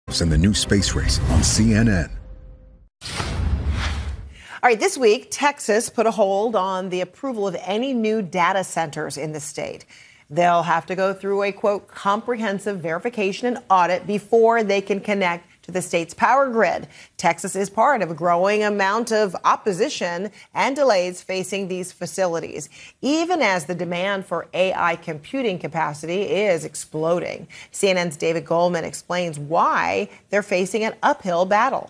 In the new space race on CNN. All right, this week, Texas put a hold on the approval of any new data centers in the state. They'll have to go through a, quote, comprehensive verification and audit before they can connect to the state's power grid. Texas is part of a growing amount of opposition and delays facing these facilities, even as the demand for AI computing capacity is exploding. CNN's David Goldman explains why they're facing an uphill battle.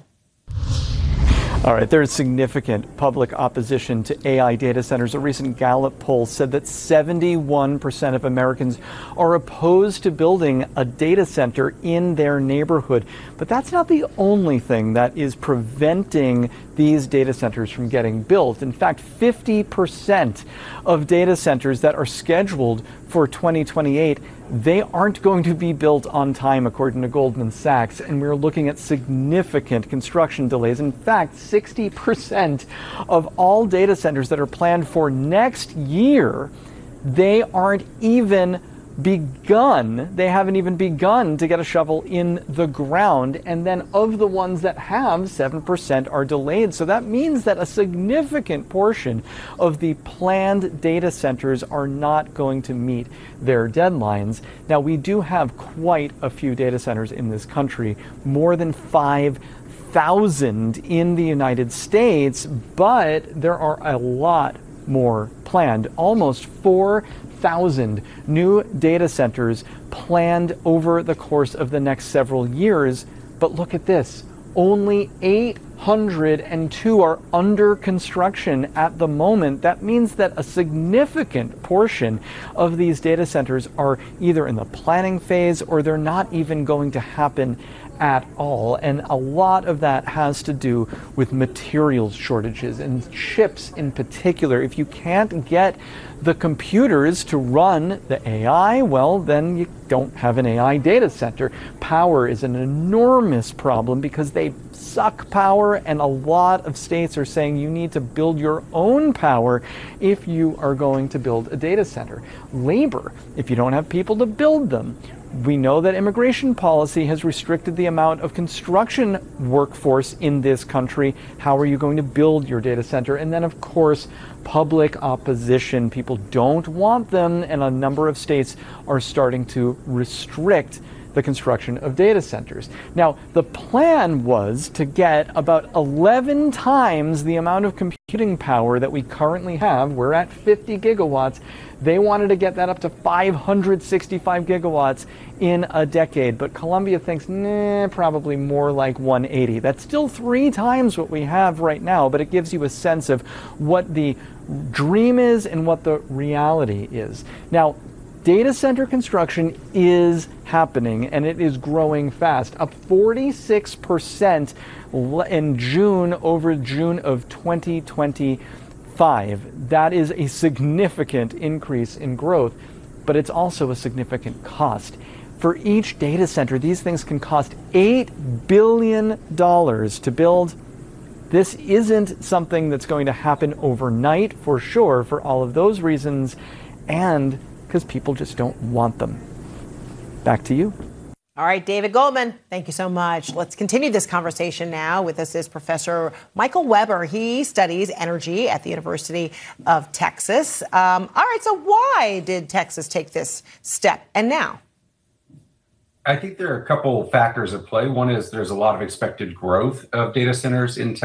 All right, there is significant public opposition to AI data centers. A recent Gallup poll said that 71% of Americans are opposed to building a data center in their neighborhood. But that's not the only thing that is preventing these data centers from getting built. In fact, 50% of data centers that are scheduled for 2028, they aren't going to be built on time, according to Goldman Sachs, and we're looking at significant construction delays. In fact, 60% of all data centers that are planned for next year, they aren't even begun. They haven't even begun to get a shovel in the ground. And then of the ones that have, 7% are delayed. So that means that a significant portion of the planned data centers are not going to meet their deadlines. Now, we do have quite a few data centers in this country, more than 5,000 in the United States, but there are a lot more planned. Almost 4,000 new data centers planned over the course of the next several years. But look at this, only 802 are under construction at the moment. That means that a significant portion of these data centers are either in the planning phase or they're not even going to happen at all. And a lot of that has to do with materials shortages and chips in particular. If you can't get the computers to run the AI, well, then you don't have an AI data center. Power is an enormous problem because they suck power, and a lot of states are saying you need to build your own power if you are going to build a data center. Labor, if you don't have people to build them. We know that immigration policy has restricted the amount of construction workforce in this country. How are you going to build your data center? And then, of course, public opposition. People don't want them, and a number of states are starting to restrict the construction of data centers. Now, the plan was to get about 11 times the amount of computing power that we currently have. We're at 50 gigawatts. They wanted to get that up to 565 gigawatts in a decade. But Columbia thinks, probably more like 180. That's still 3 times what we have right now, but it gives you a sense of what the dream is and what the reality is. Now, data center construction is happening, and it is growing fast, up 46% in June over June of 2025. That is a significant increase in growth, but it's also a significant cost. For each data center, these things can cost $8 billion to build. This isn't something that's going to happen overnight, for sure, for all of those reasons, and because people just don't want them. Back to you. All right, David Goldman, thank you so much. Let's continue this conversation now. With us is Professor Michael Weber. He studies energy at the University of Texas. All right, so why did Texas take this step, and now? I think there are a couple factors at play. One is there's a lot of expected growth of data centers in Texas.